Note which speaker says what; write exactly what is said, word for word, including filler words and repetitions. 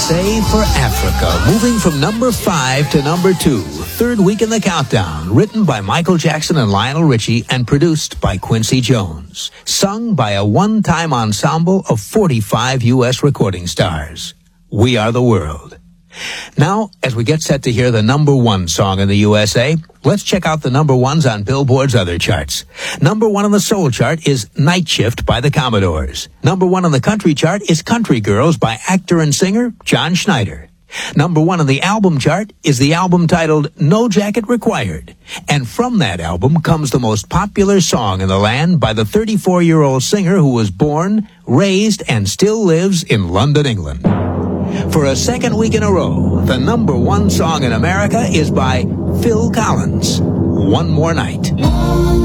Speaker 1: S A for Africa, moving from number five to number two. Third week in the countdown, written by Michael Jackson and Lionel Richie and produced by Quincy Jones. Sung by a one-time ensemble of forty-five U S recording stars. We Are the World. Now, as we get set to hear the number one song in the U S A, let's check out the number ones on Billboard's other charts. Number one on the soul chart is Night Shift by the Commodores. Number one on the country chart is Country Girls by actor and singer John Schneider. Number one on the album chart is the album titled No Jacket Required. And from that album comes the most popular song in the land by the thirty-four-year-old singer who was born, raised, and still lives in London, England. For a second week in a row, the number one song in America is by Phil Collins, One More Night.